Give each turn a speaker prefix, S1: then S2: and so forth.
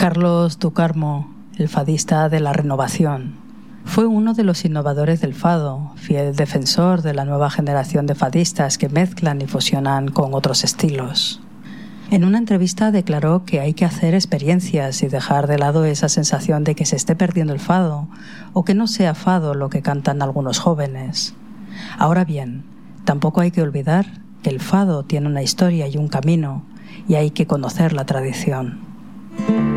S1: Carlos du Carmo, el fadista de la Renovación, fue uno de los innovadores del fado, fiel defensor de la nueva generación de fadistas que mezclan y fusionan con otros estilos. En una entrevista declaró que hay que hacer experiencias y dejar de lado esa sensación de que se esté perdiendo el fado o que no sea fado lo que cantan algunos jóvenes. Ahora bien, tampoco hay que olvidar que el fado tiene una historia y un camino y hay que conocer la tradición.